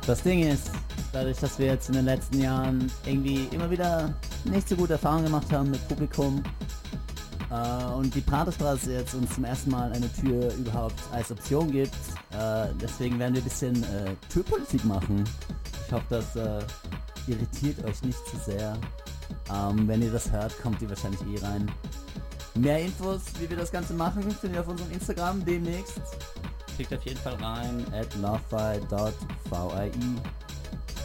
Das Ding ist, dadurch, dass wir jetzt in den letzten Jahren irgendwie immer wieder nicht so gute Erfahrungen gemacht haben mit Publikum und die Praterstraße jetzt uns zum ersten Mal eine Tür überhaupt als Option gibt, deswegen werden wir ein bisschen Türpolitik machen. Ich hoffe, das irritiert euch nicht zu sehr. Wenn ihr das hört, kommt ihr wahrscheinlich eh rein. Mehr Infos, wie wir das Ganze machen, findet ihr auf unserem Instagram demnächst. Klickt auf jeden Fall rein, @lovefi.vie.